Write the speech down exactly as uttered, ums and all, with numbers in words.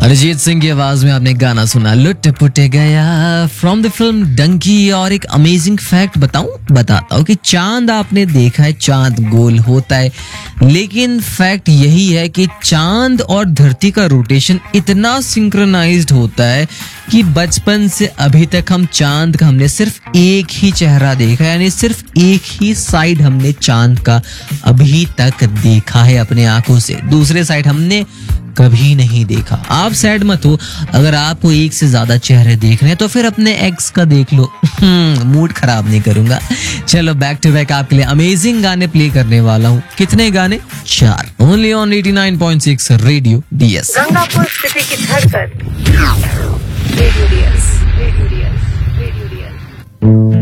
अरिजीत सिंह की आवाज में आपने गाना सुना लुट पुट गया फ्रॉम द फिल्म डंकी। और एक अमेजिंग फैक्ट बताऊं बताता हूं कि चांद आपने देखा है, चांद गोल होता है, लेकिन फैक्ट यही है कि चांद और धरती का रोटेशन इतना सिंक्रोनाइज्ड होता है कि बचपन से अभी तक हम चांद का हमने सिर्फ एक ही चेहरा देखा है, यानी सिर्फ एक ही साइड हमने चांद का अभी तक देखा है अपने आंखों से, दूसरे साइड हमने कभी नहीं देखा। आप सैड मत हो, अगर आपको एक से ज्यादा चेहरे देख रहे हैं तो फिर अपने एक्स का देख लो। मूड खराब नहीं करूंगा। चलो बैक टू बैक आपके लिए अमेजिंग गाने प्ले करने वाला हूँ। कितने गाने? चार। Only on eighty nine point six radio DS. Gangapur city की धड़कन radio DS. Radio DS. Radio DS.